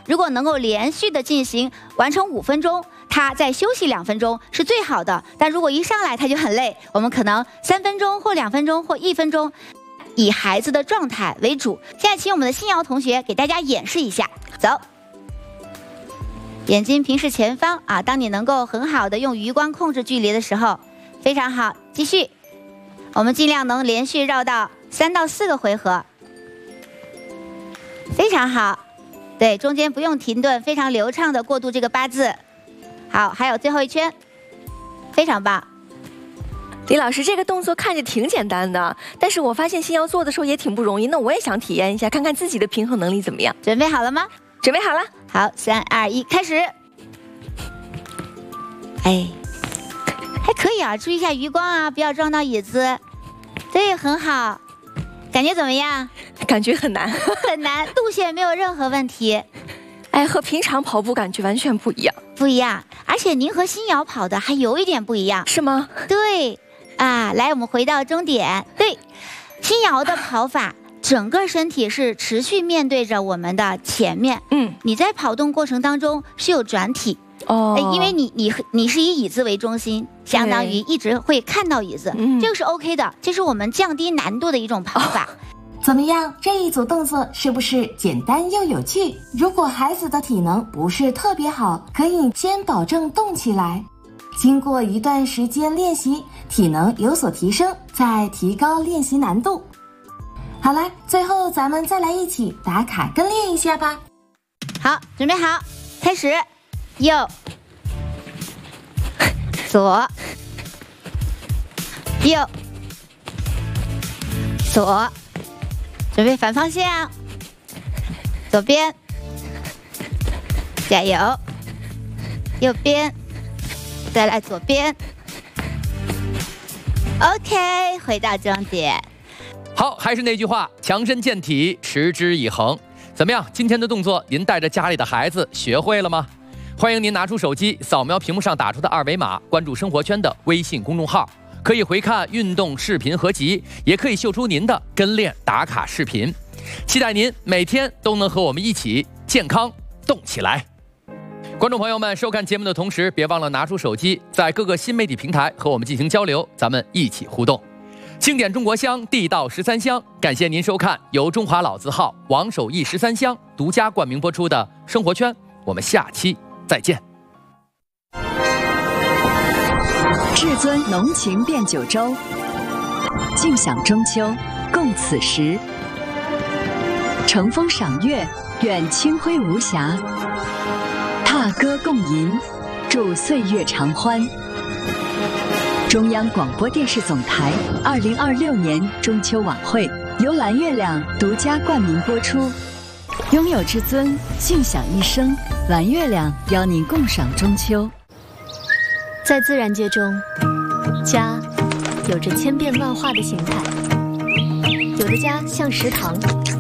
如果能够连续的进行完成5分钟，他再休息2分钟是最好的。但如果一上来他就很累，我们可能3分钟或2分钟或1分钟，以孩子的状态为主。现在请我们的新瑶同学给大家演示一下，走。眼睛平视前方啊，当你能够很好的用余光控制距离的时候，非常好，继续。我们尽量能连续绕到3到4个回合，非常好。对，中间不用停顿，非常流畅的过渡这个8字。好，还有最后一圈，非常棒。 李老师，这个动作看着挺简单的，但是我发现新瑶做的时候也挺不容易，那我也想体验一下，看看自己的平衡能力怎么样。 准备好了吗？ 准备好了。 好，3、2、1，开始。哎，还可以啊，注意一下余光啊，不要撞到椅子。对，很好。感觉怎么样？ 感觉很难， 很难，路线没有任何问题。 哎，和平常跑步感觉完全不一样。 不一样，而且您和新瑶跑的还有一点不一样。 是吗？ 对，啊，来，我们回到终点。对，新瑶的跑法。整个身体是持续面对着我们的前面，你在跑动过程当中是有转体哦，因为你是以椅子为中心，相当于一直会看到椅子，这个是 OK 的，这是我们降低难度的一种跑法。 怎么样？这一组动作是不是简单又有趣？如果孩子的体能不是特别好，可以先保证动起来，经过一段时间练习，体能有所提升，再提高练习难度。好了，最后咱们再来一起打卡跟练一下吧。 好，准备好，开始。右，左，右，左，准备反方向，左边，加油，右边，再来左边。OK， 回到终点。 好，还是那句话，强身健体，持之以恒。怎么样？今天的动作，您带着家里的孩子学会了吗？欢迎您拿出手机，扫描屏幕上打出的2维码，关注生活圈的微信公众号，可以回看运动视频合集，也可以秀出您的跟练打卡视频。期待您每天都能和我们一起健康动起来。观众朋友们，收看节目的同时，别忘了拿出手机，在各个新媒体平台和我们进行交流，咱们一起互动。经典中国香，地道13香，感谢您收看由中华老字号王守义13香独家冠名播出的生活圈，我们下期再见。 至尊浓情变九州，尽享中秋，共此时。乘风赏月，愿清辉无瑕；踏歌共吟，祝岁月常欢。中央广播电视总台2026年中秋晚会由蓝月亮独家冠名播出。拥有至尊，尽享一生。蓝月亮邀您共赏中秋。 在自然界中，家有着千变万化的形态，有的家像食堂，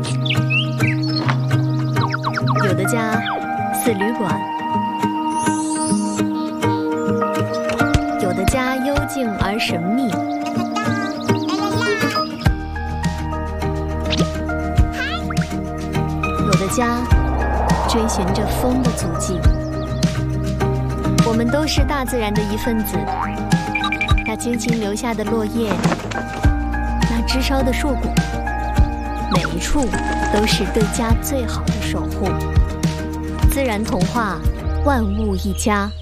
有的家似旅馆，有的家幽静而神秘，有的家追寻着风的足迹。我们都是大自然的一份子，那精心留下的落叶，那枝梢的硕果，每一处都是对家最好的守护。自然童话，万物一家。